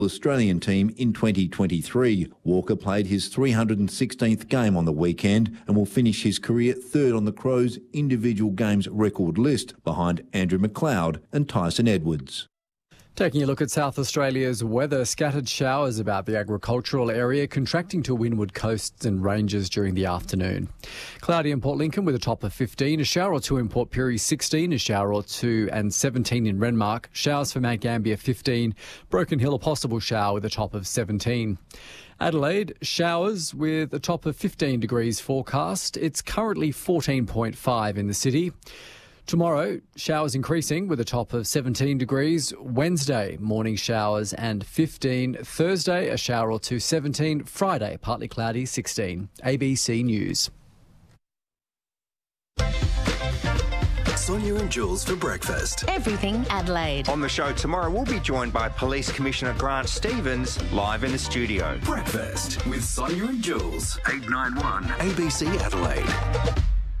Australian team in 2023. Walker played his 316th game on the weekend and will finish his career third on the Crows' individual games record list, behind Andrew McLeod and Tyson Edwards. Taking a look at South Australia's weather, scattered showers about the agricultural area, contracting to windward coasts and ranges during the afternoon. Cloudy in Port Lincoln with a top of 15, a shower or two in Port Pirie 16, a shower or two and 17 in Renmark, showers for Mount Gambier 15, Broken Hill a possible shower with a top of 17. Adelaide, showers with a top of 15 degrees forecast. It's currently 14.5 in the city. Tomorrow, showers increasing with a top of 17 degrees. Wednesday, morning showers and 15. Thursday, a shower or two, 17. Friday, partly cloudy, 16. ABC News. Sonia and Jules for breakfast. Everything Adelaide. On the show tomorrow, we'll be joined by Police Commissioner Grant Stevens live in the studio. Breakfast with Sonia and Jules. 891 ABC Adelaide.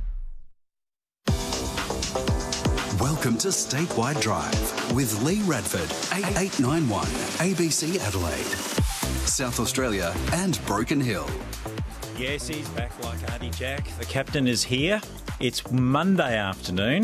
Welcome to Statewide Drive with Lee Radford, 891 ABC Adelaide, South Australia and Broken Hill. Yes, he's back like Auntie Jack. The captain is here. It's Monday afternoon.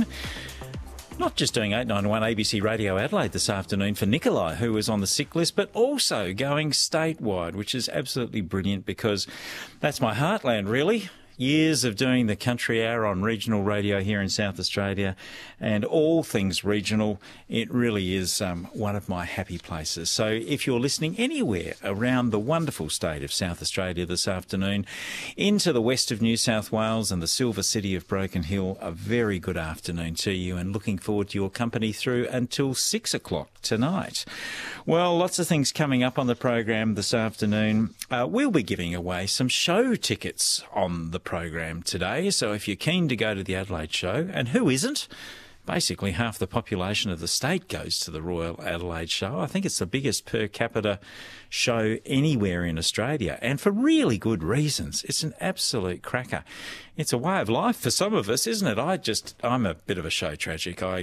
Not just doing 891 ABC Radio Adelaide this afternoon for Nikolai, who was on the sick list, but also going statewide, which is absolutely brilliant because that's my heartland, really. Years of doing the Country Hour on regional radio here in South Australia and all things regional. It really is one of my happy places. So if you're listening anywhere around the wonderful state of South Australia this afternoon, into the west of New South Wales and the silver city of Broken Hill, a very good afternoon to you and looking forward to your company through until 6 o'clock tonight. Well, lots of things coming up on the program this afternoon. We'll be giving away some show tickets on the program today, so if you're keen to go to the Adelaide show, and who isn't? Basically half the population of the state goes to the Royal Adelaide show. I think it's the biggest per capita show anywhere in Australia, and for really good reasons. It's an absolute cracker. It's a way of life for some of us, isn't it? I'm a bit of a show tragic. I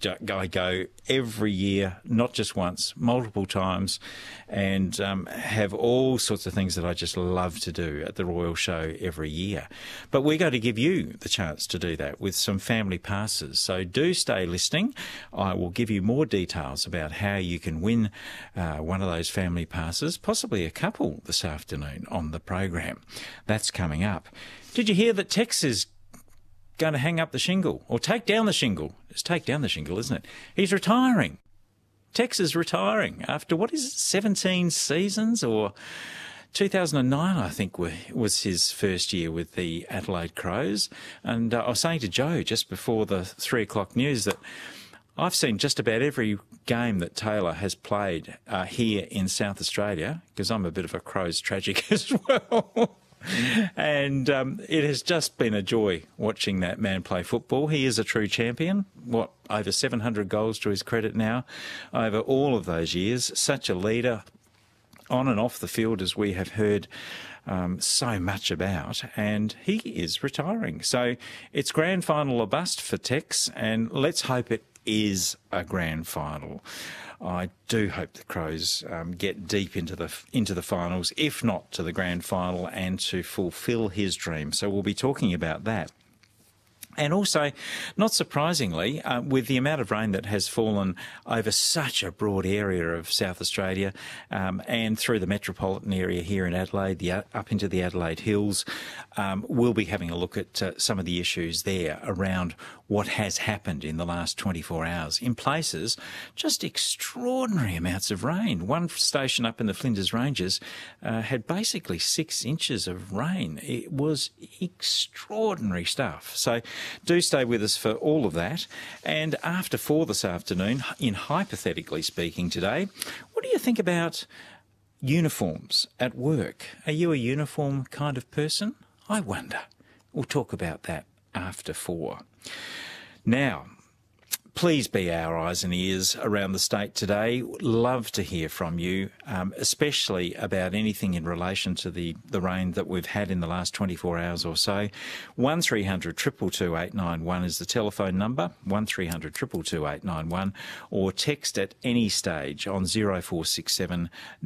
go every year, not just once, multiple times, and have all sorts of things that I just love to do at the Royal Show every year. But we're going to give you the chance to do that with some family passes. So do stay listening. I will give you more details about how you can win one of those family passes, possibly a couple this afternoon on the program. That's coming up. Did you hear that Tex is going to hang up the shingle or take down the shingle? It's take down the shingle, isn't it? He's retiring. Tex is retiring after, 17 seasons, or 2009, I think, was his first year with the Adelaide Crows. And I was saying to Joe just before the 3 o'clock news that I've seen just about every game that Taylor has played here in South Australia, because I'm a bit of a Crows tragic as well. And it has just been a joy watching that man play football. He is a true champion. Over 700 goals to his credit now over all of those years. Such a leader on and off the field, as we have heard so much about, and he is retiring. So it's grand final or bust for Tex, and let's hope it is a grand final. I do hope the Crows get deep into the finals, if not to the grand final, and to fulfil his dream. So we'll be talking about that. And also, not surprisingly, with the amount of rain that has fallen over such a broad area of South Australia and through the metropolitan area here in Adelaide, up into the Adelaide Hills, we'll be having a look at some of the issues there around what has happened in the last 24 hours. In places, just extraordinary amounts of rain. One station up in the Flinders Ranges had basically 6 inches of rain. It was extraordinary stuff. So do stay with us for all of that. And after 4 this afternoon, in Hypothetically Speaking today, what do you think about uniforms at work? Are you a uniform kind of person? I wonder. We'll talk about that after 4. Now, please be our eyes and ears around the state today. Love to hear from you, especially about anything in relation to the rain that we've had in the last 24 hours or so. 1300 222 891 is the telephone number, 1300 222 891, or text at any stage on 0467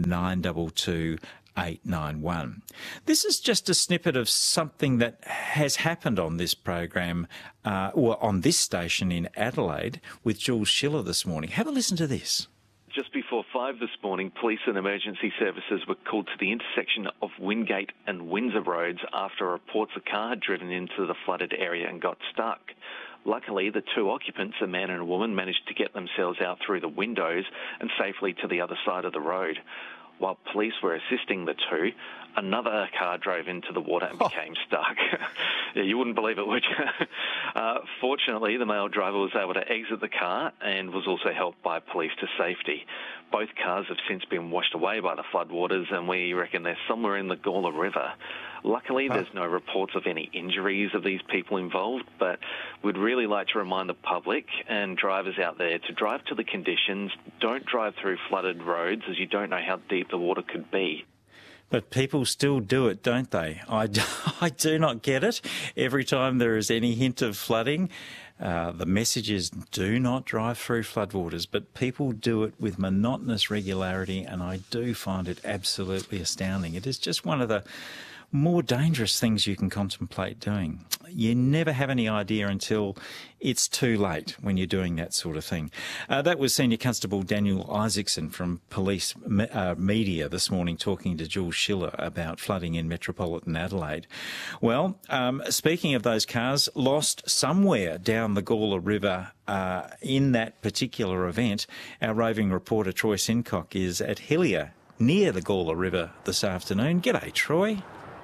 922 891. This is just a snippet of something that has happened on this program, or on this station in Adelaide, with Jules Schiller this morning. Have a listen to this. Just before 5 this morning, police and emergency services were called to the intersection of Wingate and Windsor roads after reports a car had driven into the flooded area and got stuck. Luckily, the two occupants, a man and a woman, managed to get themselves out through the windows and safely to the other side of the road. While police were assisting the two, another car drove into the water and became stuck. Yeah, you wouldn't believe it, would you? Fortunately, the male driver was able to exit the car and was also helped by police to safety. Both cars have since been washed away by the floodwaters, and we reckon they're somewhere in the Gawler River. Luckily, there's no reports of any injuries of these people involved, but we'd really like to remind the public and drivers out there to drive to the conditions. Don't drive through flooded roads, as you don't know how deep the water could be. But people still do it, don't they? I do not get it. Every time there is any hint of flooding, the message is do not drive through floodwaters, but people do it with monotonous regularity, and I do find it absolutely astounding. It is just one of the more dangerous things you can contemplate doing. You never have any idea until it's too late when you're doing that sort of thing. That was Senior Constable Daniel Isaacson from Police Media this morning talking to Jules Schiller about flooding in metropolitan Adelaide. Well, speaking of those cars lost somewhere down the Gawler River in that particular event, our roving reporter Troy Sincock is at Hillier near the Gawler River this afternoon. G'day, Troy.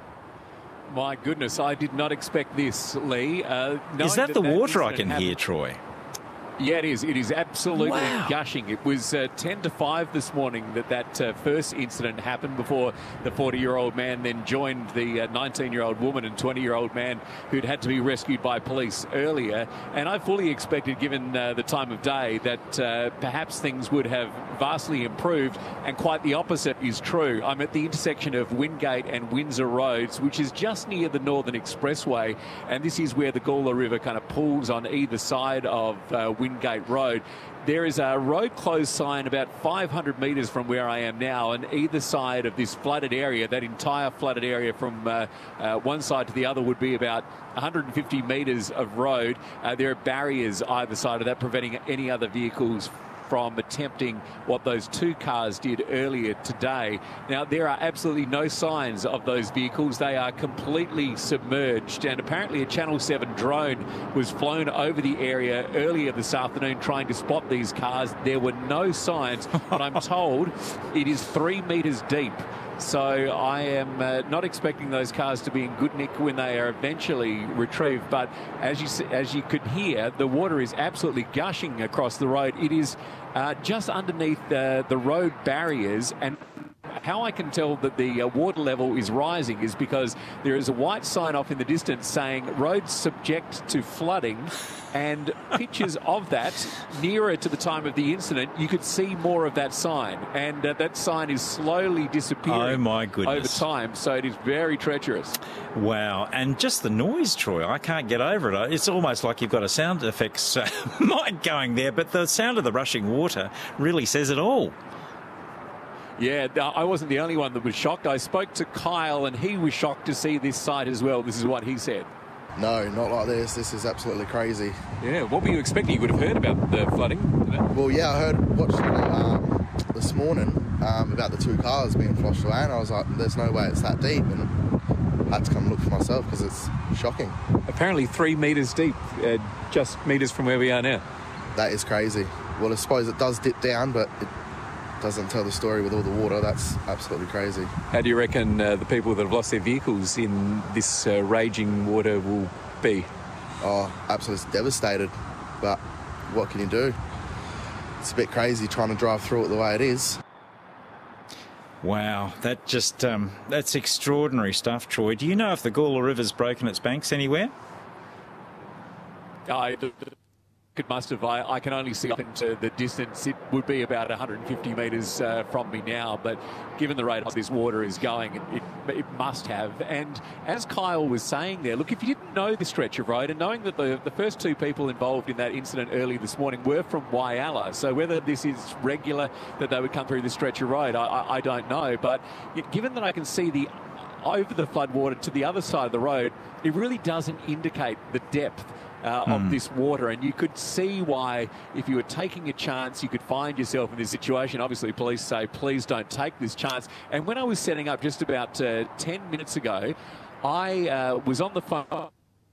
My goodness, I did not expect this, Lee. Is that the water I can hear, Troy? Yeah, it is. It is absolutely Wow. gushing. It was 10 to 5 this morning that first incident happened before the 40-year-old man then joined the 19-year-old woman and 20-year-old man who'd had to be rescued by police earlier. And I fully expected, given the time of day, that perhaps things would have vastly improved, and quite the opposite is true. I'm at the intersection of Wingate and Windsor roads, which is just near the Northern Expressway, and this is where the Gawler River kind of pools on either side of Wingate Road. There is a road closed sign about 500 metres from where I am now, and either side of this flooded area, that entire flooded area from one side to the other would be about 150 metres of road. There are barriers either side of that preventing any other vehicles from attempting what those two cars did earlier today. Now, there are absolutely no signs of those vehicles. They are completely submerged, and apparently a Channel 7 drone was flown over the area earlier this afternoon trying to spot these cars. There were no signs, but I'm told it is 3 metres deep. So I am not expecting those cars to be in good nick when they are eventually retrieved. But as you could hear, the water is absolutely gushing across the road. It is just underneath the road barriers, and how I can tell that the water level is rising is because there is a white sign off in the distance saying roads subject to flooding, and pictures of that nearer to the time of the incident, you could see more of that sign, and that sign is slowly disappearing. Oh my goodness. Over time, so it is very treacherous. Wow, and just the noise, Troy, I can't get over it. It's almost like you've got a sound effects mic going there, but the sound of the rushing water really says it all. Yeah, I wasn't the only one that was shocked. I spoke to Kyle, and he was shocked to see this sight as well. This is what he said. No, not like this. This is absolutely crazy. Yeah, what were you expecting? You would have heard about the flooding today? Well, yeah, watched this morning about the two cars being flushed away, and I was like, there's no way it's that deep, and I had to come look for myself because it's shocking. Apparently 3 metres deep, just metres from where we are now. That is crazy. Well, I suppose it does dip down, but it doesn't tell the story with all the water. That's absolutely crazy. How do you reckon the people that have lost their vehicles in this raging water will be? Oh, absolutely devastated. But what can you do? It's a bit crazy trying to drive through it the way it is. Wow, that just that's extraordinary stuff, Troy. Do you know if the Gawler River's broken its banks anywhere? It must have. I can only see up into the distance. It would be about 150 metres from me now, but given the rate this water is going, it must have. And as Kyle was saying there, look, if you didn't know the stretch of road, and knowing that the first two people involved in that incident early this morning were from Whyalla, so whether this is regular that they would come through this stretch of road, I don't know. But given that I can see over the floodwater to the other side of the road, it really doesn't indicate the depth of this water, and you could see why, if you were taking a chance, you could find yourself in this situation. Obviously, police say, please don't take this chance. And when I was setting up just about 10 minutes ago, I was on the phone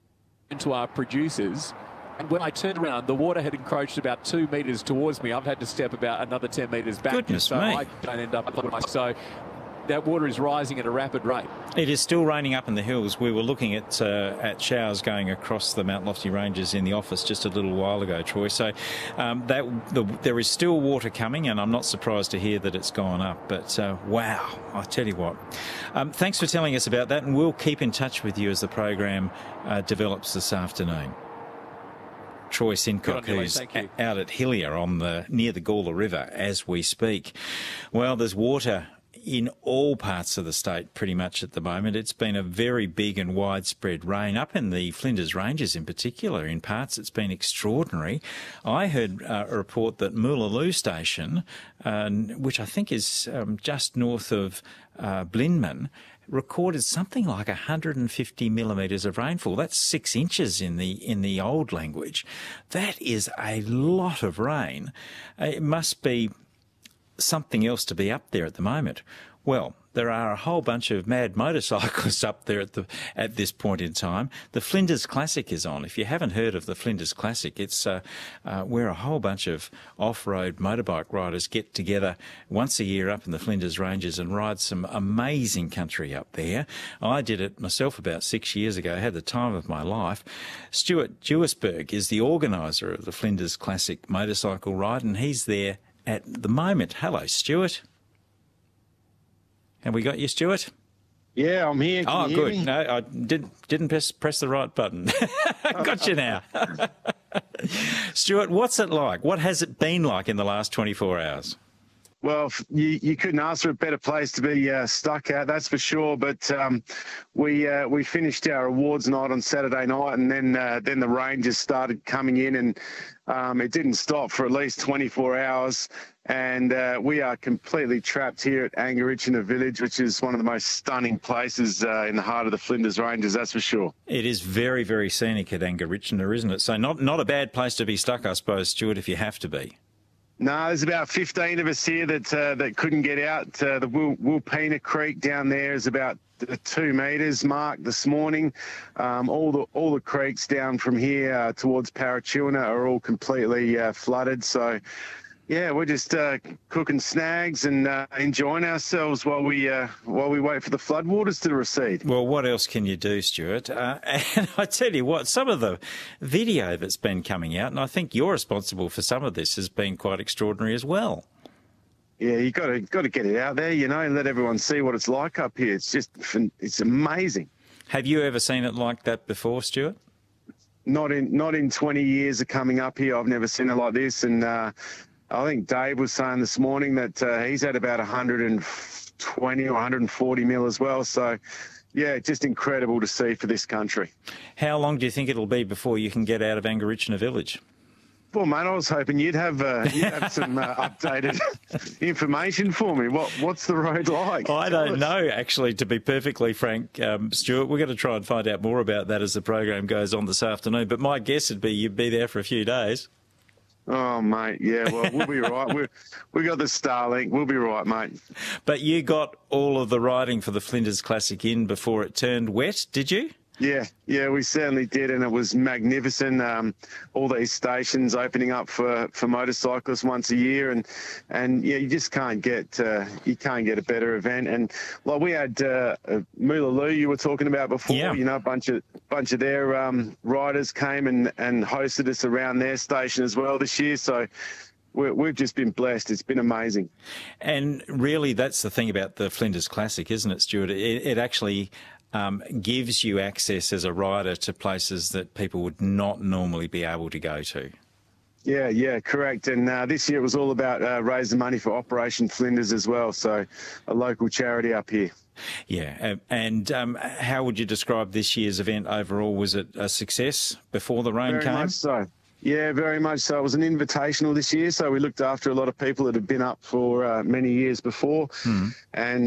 to our producers, and when I turned around, the water had encroached about 2 metres towards me. I've had to step about another 10 metres back. Goodness so me. I don't end up with so that water is rising at a rapid rate. It is still raining up in the hills. We were looking at showers going across the Mount Lofty Ranges in the office just a little while ago, Troy. So there is still water coming, and I'm not surprised to hear that it's gone up. But wow, I tell you what. Thanks for telling us about that, and we'll keep in touch with you as the program develops this afternoon. Troy Sincock, who's out at Hillier near the Gawler River as we speak. Well, there's water in all parts of the state pretty much at the moment. It's been a very big and widespread rain. Up in the Flinders Ranges in particular, in parts, it's been extraordinary. I heard a report that Moolaloo Station, which I think is just north of Blinman, recorded something like 150 millimetres of rainfall. That's 6 inches in the old language. That is a lot of rain. It must be something else to be up there at the moment. Well, there are a whole bunch of mad motorcyclists up there at this point in time. The Flinders Classic is on. If you haven't heard of the Flinders Classic, it's where a whole bunch of off-road motorbike riders get together once a year up in the Flinders Ranges and ride some amazing country up there. I did it myself about 6 years ago. I had the time of my life. Stuart Duisberg is the organiser of the Flinders Classic motorcycle ride, and he's there at the moment. Hello, Stuart. Have we got you, Stuart? Yeah, I'm here. Can you hear good. me? No, I didn't press the right button. Got you now. Stuart, what's it like? What has it been like in the last 24 hours? Well, you couldn't ask for a better place to be stuck at, that's for sure. But we finished our awards night on Saturday night, and then the rain just started coming in, and it didn't stop for at least 24 hours. And we are completely trapped here at Angarichina Village, which is one of the most stunning places in the heart of the Flinders Ranges, that's for sure. It is very, very scenic at Angarichina, isn't it? So not a bad place to be stuck, I suppose, Stuart, if you have to be. No, there's about 15 of us here that couldn't get out. The Wilpena Creek down there is about the 2 metres mark this morning. All the creeks down from here towards Parachuana are all completely flooded. So, yeah, we're just cooking snags and enjoying ourselves while we wait for the floodwaters to recede. Well, what else can you do, Stuart? And I tell you what, some of the video that's been coming out, and I think you're responsible for some of this, has been quite extraordinary as well. Yeah, you got to get it out there, and let everyone see what it's like up here. It's amazing. Have you ever seen it like that before, Stuart? Not in 20 years of coming up here. I've never seen it like this, and I think Dave was saying this morning that he's had about 120 or 140 mil as well. So, yeah, just incredible to see for this country. How long do you think it'll be before you can get out of Angarichina Village? Well, mate, I was hoping you'd have some updated information for me. What's the road like? I don't know, actually, to be perfectly frank, Stuart. We're going to try and find out more about that as the program goes on this afternoon. But my guess would be you'd be there for a few days. Oh, mate, yeah, well, we'll be right. We got the Starlink. We'll be right, mate. But you got all of the riding for the Flinders Classic in before it turned wet, did you? Yeah, we certainly did, and it was magnificent. All these stations opening up for motorcyclists once a year, and yeah, you just can't get a better event. And like we had Moolaloo, you were talking about before. Yeah. A bunch of their riders came and hosted us around their station as well this year. So we've just been blessed. It's been amazing. And really, that's the thing about the Flinders Classic, isn't it, Stuart? It actually gives you access as a rider to places that people would not normally be able to go to. Yeah, correct. And this year it was all about raising money for Operation Flinders as well, so a local charity up here. Yeah, and how would you describe this year's event overall? Was it a success before the rain came? Very much so. Yeah, very much so. It was an invitational this year, so we looked after a lot of people that had been up for many years before. And